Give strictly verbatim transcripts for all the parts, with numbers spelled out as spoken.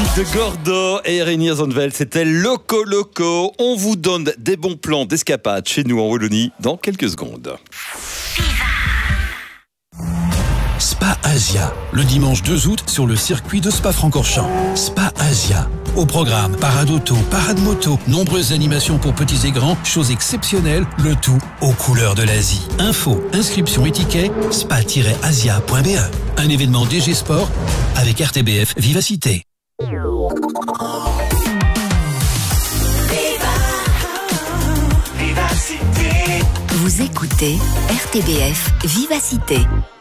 de Gordo et Reinier Zonneveld, c'était Loco Loco. On vous donne des bons plans d'escapade chez nous en Wallonie dans quelques secondes. Spa Asia, le dimanche deux août sur le circuit de Spa-Francorchamps. Spa Asia. Au programme, parade auto, parade moto, nombreuses animations pour petits et grands, choses exceptionnelles, le tout aux couleurs de l'Asie. Info, inscription et ticket, spa tiret asia point b e. Un événement D G Sport avec R T B F Vivacité. Vous écoutez R T B F Vivacité.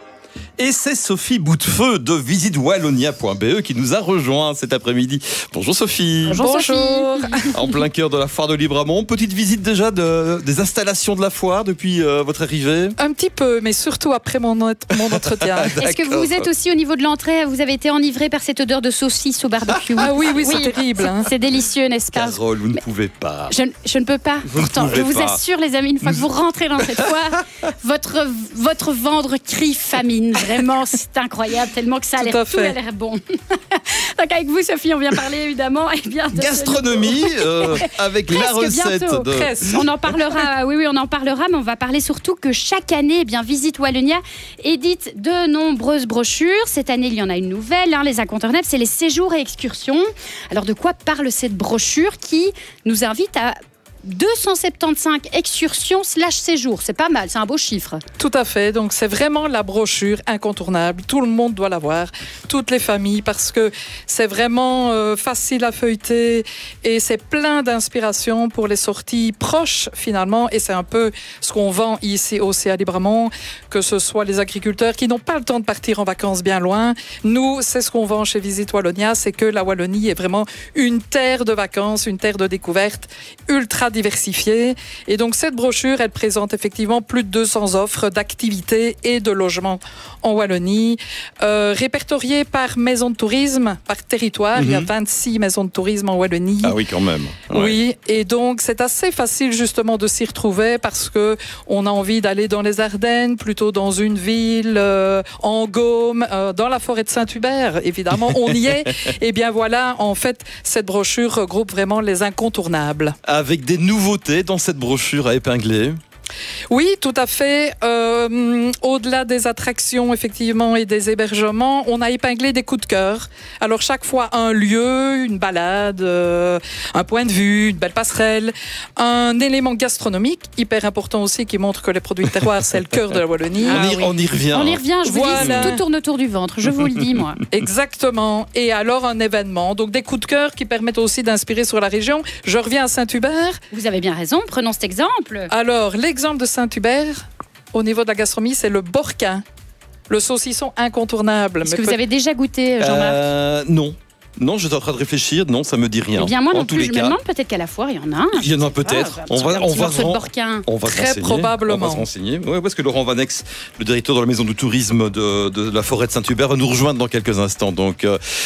Et c'est Sophie Boutefeu de visite wallonia point b e qui nous a rejoint cet après-midi. Bonjour Sophie. Bonjour. Bonjour. En plein cœur de la foire de Libramont. Petite visite déjà de, des installations de la foire depuis euh, votre arrivée. Un petit peu, mais surtout après mon, mon entretien. Est-ce que vous êtes aussi au niveau de l'entrée, vous avez été enivré par cette odeur de saucisse au barbecue? Ah oui, oui, c'est terrible. Hein. C'est délicieux, n'est-ce pas? Carole, vous ne mais pouvez pas. Je, je ne peux pas. Vous Pourtant, je vous pas. assure les amis, une fois que vous rentrez dans cette foire, votre, votre ventre crie famine. Vraiment, c'est incroyable, tellement que ça a l'air, tout, tout a l'air bon. Donc avec vous, Sophie, on vient parler évidemment eh bien, de gastronomie euh, avec presque la recette. Bientôt, de... On en parlera, oui, oui, on en parlera, mais on va parler surtout que chaque année, eh bien, Visite Wallonia édite de nombreuses brochures. Cette année, il y en a une nouvelle, hein, les incontournables, c'est les séjours et excursions. Alors de quoi parle cette brochure qui nous invite à deux cent soixante-quinze excursions slash séjours, c'est pas mal, c'est un beau chiffre. Tout à fait, donc c'est vraiment la brochure incontournable, tout le monde doit l'avoir, toutes les familles, parce que c'est vraiment euh, facile à feuilleter et c'est plein d'inspiration pour les sorties proches finalement, et c'est un peu ce qu'on vend ici aussi à Libramont, que ce soit les agriculteurs qui n'ont pas le temps de partir en vacances bien loin. Nous, c'est ce qu'on vend chez Visite Wallonia, c'est que la Wallonie est vraiment une terre de vacances, une terre de découverte ultra diversifiée. Et donc, cette brochure, elle présente effectivement plus de deux cents offres d'activités et de logements en Wallonie, euh, répertoriées par maison de tourisme, par territoire. Mm-hmm. Il y a vingt-six maisons de tourisme en Wallonie. Ah oui, quand même. Ouais. Oui, et donc, c'est assez facile justement de s'y retrouver parce que on a envie d'aller dans les Ardennes, plutôt dans une ville, euh, en Gaume, euh, dans la forêt de Saint-Hubert, évidemment, on y est. Et bien voilà, en fait, cette brochure regroupe vraiment les incontournables. Avec des nouveautés dans cette brochure à épingler. Oui, tout à fait. Euh, au-delà des attractions, effectivement, et des hébergements, on a épinglé des coups de cœur. Alors, chaque fois, un lieu, une balade, euh, un point de vue, une belle passerelle, un élément gastronomique, hyper important aussi, qui montre que les produits de terroir, c'est le cœur de la Wallonie. Ah, on, y, oui. on y revient. On y revient, je vous voilà. dis, tout tourne autour du ventre, je vous le dis, moi. Exactement. Et alors, un événement. Donc, des coups de cœur qui permettent aussi d'inspirer sur la région. Je reviens à Saint-Hubert. Vous avez bien raison, prenons cet exemple. Alors, l'exemple de Saint-Hubert, au niveau de la gastronomie, c'est le borquin, le saucisson incontournable. Est-ce que vous avez déjà goûté, Jean-Marc? euh, Non. Non, j'étais en train de réfléchir. Non, ça me dit rien. Eh bien, moi en non plus. Je cas. me demande peut-être qu'à la foire, il y en a un. Il y en a peut-être. Ah, on va, on va, se ren... on va Très se probablement. On va se renseigner. Oui, parce que Laurent Vanex, le directeur de la maison de tourisme de, de la forêt de Saint-Hubert, va nous rejoindre dans quelques instants. Donc,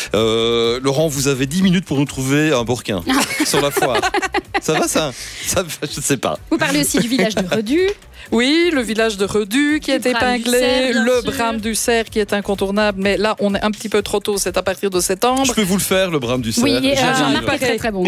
euh, Laurent, vous avez dix minutes pour nous trouver un borquin sur la foire. Ça va, ça, ça je ne sais pas. Vous parlez aussi du village de Redu. Oui, le village de Redu qui le est épinglé, cerf, le sûr. brame du cerf qui est incontournable, mais là on est un petit peu trop tôt, c'est à partir de septembre. Je peux vous le faire, le brame du cerf. Oui, et, euh, Jean-Marc J'arrive. est très très bon.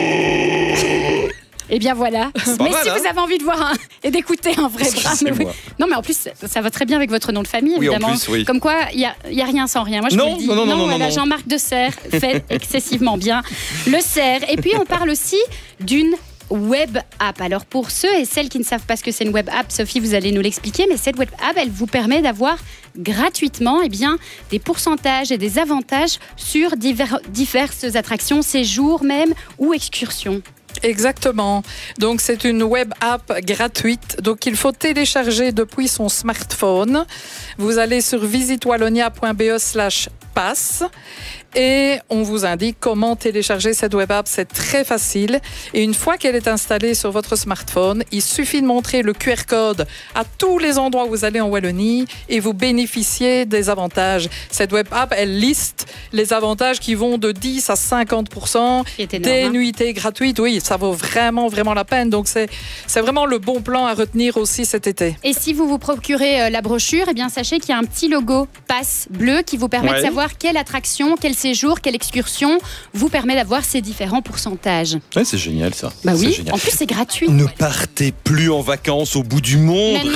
Et bien voilà. Mais mal, si hein. vous avez envie de voir un, et d'écouter un vrai brame, oui. Non mais en plus ça va très bien avec votre nom de famille Oui, en évidemment. plus, oui. Comme quoi il y a, y a rien sans rien. Moi je Non, vous le dis. non, non, non, non, voilà, non. Jean-Marc de Serres fait excessivement bien le cerf. Et puis on parle aussi d'une web app. Alors pour ceux et celles qui ne savent pas ce que c'est une web app, Sophie, vous allez nous l'expliquer, mais cette web app, elle vous permet d'avoir gratuitement eh bien, des pourcentages et des avantages sur divers, diverses attractions, séjours même ou excursions. Exactement. Donc c'est une web app gratuite. Donc il faut télécharger depuis son smartphone. Vous allez sur visite wallonia point b e slash passe et on vous indique comment télécharger cette web app. C'est très facile. Et une fois qu'elle est installée sur votre smartphone, il suffit de montrer le Q R code à tous les endroits où vous allez en Wallonie et vous bénéficiez des avantages. Cette web app, elle liste les avantages qui vont de dix à cinquante pour cent. Des nuitées gratuites. Oui, ça vaut vraiment, vraiment la peine. Donc, c'est, c'est vraiment le bon plan à retenir aussi cet été. Et si vous vous procurez euh, la brochure, eh bien, sachez qu'il y a un petit logo passe bleu qui vous permet ouais. de savoir savoir quelle attraction, quel séjour, quelle excursion vous permet d'avoir ces différents pourcentages. Ouais, c'est génial ça. Bah c'est oui, génial. en plus c'est gratuit. Ne partez plus en vacances au bout du monde. Mais